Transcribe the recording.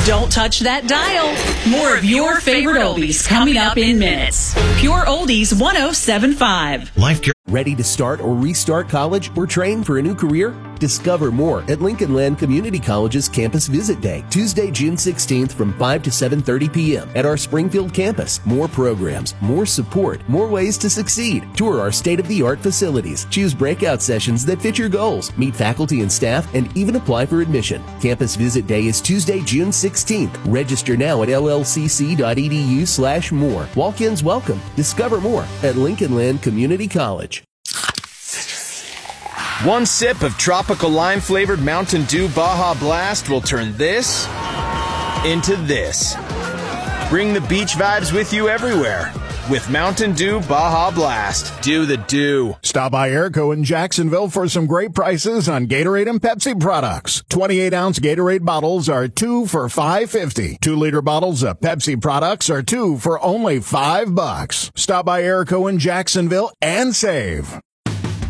Don't touch that dial. More of your favorite oldies coming up in minutes. Pure Oldies 107.5. Life Care. Ready to start or restart college or train for a new career? Discover more at Lincoln Land Community College's Campus Visit Day, Tuesday, June 16th from 5 to 7:30 p.m. at our Springfield campus. More programs, more support, more ways to succeed. Tour our state-of-the-art facilities. Choose breakout sessions that fit your goals. Meet faculty and staff and even apply for admission. Campus Visit Day is Tuesday, June 16th. Register now at llcc.edu/more. Walk-ins welcome. Discover more at Lincoln Land Community College. One sip of tropical lime-flavored Mountain Dew Baja Blast will turn this into this. Bring the beach vibes with you everywhere with Mountain Dew Baja Blast. Do the dew. Stop by Airco in Jacksonville for some great prices on Gatorade and Pepsi products. 28-ounce Gatorade bottles are 2 for $5.50. 2-liter bottles of Pepsi products are 2 for only $5. Stop by Airco in Jacksonville and save.